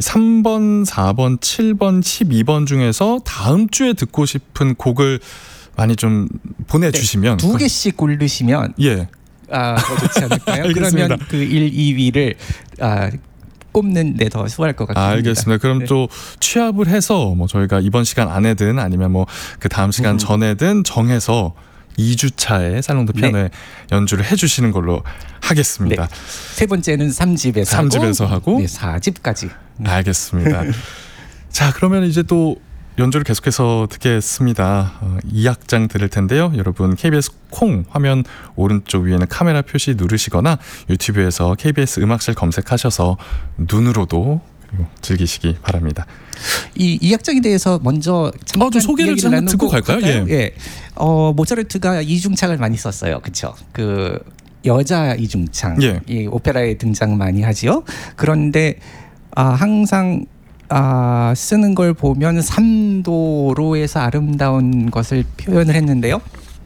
3번, 4번, 7번, 12번 중에서 다음 주에 듣고 싶은 곡을 많이 좀 보내주시면 두 개씩 고르시면 예. 더 좋지 않을까요? 알겠습니다. 그러면 그 1, 2위를 꼽는 데 더 수월할 것 같습니다. 알겠습니다. 그럼 네. 또 취합을 해서 뭐 저희가 이번 시간 안에든 아니면 뭐 그 다음 시간 전에든 정해서 2주차에 살롱도 피아노에 연주를 해주시는 걸로 하겠습니다. 네. 세 번째는 3집에서 하고 네, 4집까지. 알겠습니다. 자, 그러면 이제 또 연주를 계속해서 듣겠습니다. 2악장 들을 텐데요. 여러분 KBS 콩 화면 오른쪽 위에는 카메라 표시 누르시거나 유튜브에서 KBS 음악실 검색하셔서 눈으로도 그리고 즐기시기 바랍니다. 이 악장에 대해서 먼저 좀 소개를 좀 듣고 갈까요? 예. 모차르트가 이중창을 많이 썼어요. 그렇죠? 그 여자 이중창, 예. 이 오페라에 등장 많이 하지요. 그런데 항상 쓰는 걸 보면 3도로 해서 아름다운 것을 표현을 했는데요.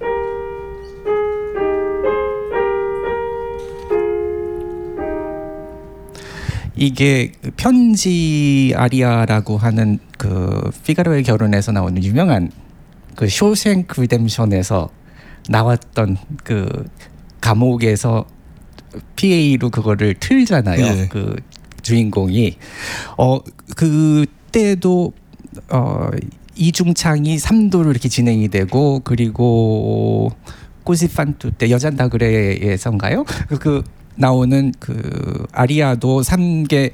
이게 편지 아리아라고 하는 그 피가로의 결혼에서 나오는 유명한 그 쇼생크 리뎀션에서 나왔던 그 감옥에서 PA로 그거를 틀잖아요. 예. 그 주인공이 그때도 이중창이 3도로 이렇게 진행이 되고, 그리고 꼬시판투 때 여잔다그레에서인가요? 그 나오는 그 아리아도 3개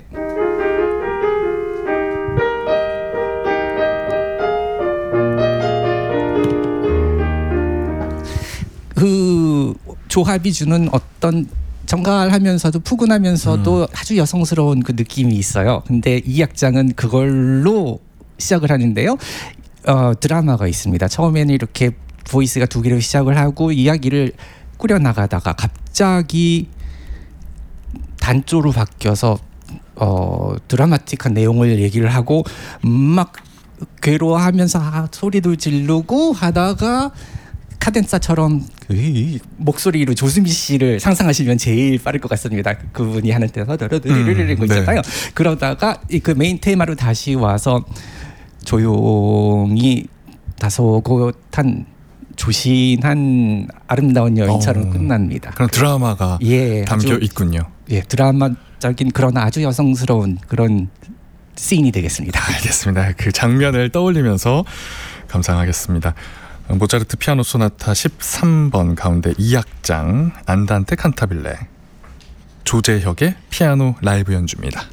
그 조합이 주는 어떤 정갈하면서도 푸근하면서도 아주 여성스러운 그 느낌이 있어요. 근데 이 악장은 그걸로 시작을 하는데요. 드라마가 있습니다. 처음에는 이렇게 보이스가 두 개로 시작을 하고 이야기를 꾸려나가다가 갑자기 단조로 바뀌어서 드라마틱한 내용을 얘기를 하고 막 괴로워하면서 소리도 지르고 하다가 카덴사처럼 목소리로 조수미 씨를 상상하시면 제일 빠를 것 같습니다. 그분이 하는 때서 드르르르르 거 있잖아요. 그러다가 그 메인 테마로 다시 와서 조용히 다소곳한 조신한 아름다운 여인처럼 끝납니다. 그런 드라마가 담겨 있군요. 예, 드라마적인 그런 아주 여성스러운 그런 씬이 되겠습니다. 알겠습니다. 그 장면을 떠올리면서 감상하겠습니다. 모차르트 피아노 소나타 13번 가운데 2악장 안단테 칸타빌레 조재혁의 피아노 라이브 연주입니다.